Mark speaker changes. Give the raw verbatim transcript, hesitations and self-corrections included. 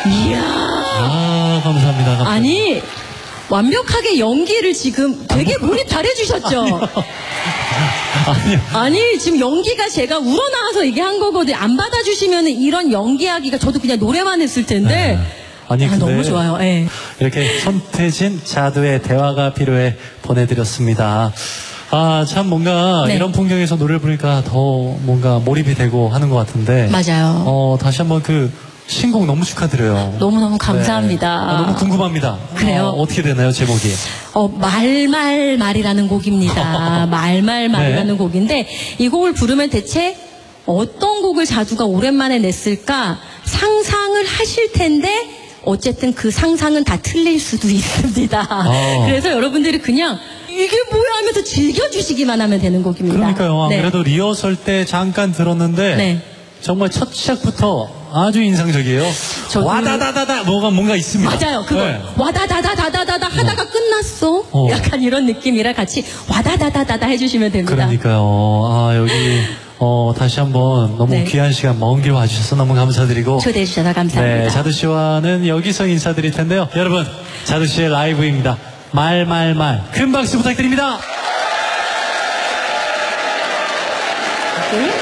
Speaker 1: 이야.
Speaker 2: 아, 감사합니다. 감사합니다.
Speaker 1: 아니, 완벽하게 연기를 지금 되게 몰입 잘해주셨죠?
Speaker 2: 아니요.
Speaker 1: 아니, 지금 연기가 제가 우러나와서 이게 한 거거든요. 안 받아주시면 이런 연기하기가 저도 그냥 노래만 했을 텐데.
Speaker 2: 네. 아니,
Speaker 1: 아,
Speaker 2: 근데
Speaker 1: 너무 좋아요. 네.
Speaker 2: 이렇게 손태진 자두의 대화가 필요해 보내드렸습니다. 아, 참 뭔가
Speaker 1: 네.
Speaker 2: 이런 풍경에서 노래를 부르니까 더 뭔가 몰입이 되고 하는 것 같은데.
Speaker 1: 맞아요.
Speaker 2: 어, 다시 한번 그 신곡 너무 축하드려요.
Speaker 1: 너무너무 감사합니다.
Speaker 2: 네. 아, 너무 궁금합니다.
Speaker 1: 그래요?
Speaker 2: 어, 어떻게 되나요, 제목이?
Speaker 1: 어, 말말말이라는 곡입니다. 말말말이라는
Speaker 2: 네.
Speaker 1: 곡인데 이 곡을 부르면 대체 어떤 곡을 자두가 오랜만에 냈을까 상상을 하실 텐데 어쨌든 그 상상은 다 틀릴 수도 있습니다.
Speaker 2: 어.
Speaker 1: 그래서 여러분들이 그냥 이게 뭐야 하면서 즐겨주시기만 하면 되는 곡입니다.
Speaker 2: 그러니까요. 안
Speaker 1: 네.
Speaker 2: 그래도 리허설 때 잠깐 들었는데
Speaker 1: 네.
Speaker 2: 정말 첫 시작부터 아주 인상적이에요.
Speaker 1: 저도-
Speaker 2: 와다다다다 뭐가 뭔가 있습니다.
Speaker 1: 맞아요. 그거
Speaker 2: 네.
Speaker 1: 와다다다다다다다 하다가 끝났어.
Speaker 2: 어.
Speaker 1: 약간 이런 느낌이라 같이 와다다다다다 해주시면 됩니다.
Speaker 2: 그러니까요. 아, 여기 어, 다시 한번 너무
Speaker 1: 네.
Speaker 2: 귀한 시간 먼 길 와주셔서 너무 감사드리고.
Speaker 1: 초대해 주셔서 감사합니다.
Speaker 2: 네, 자두 씨와는 여기서 인사드릴 텐데요. 여러분, 자두 씨의 라이브입니다. 말, 말, 말. 큰 박수 부탁드립니다.
Speaker 1: 네.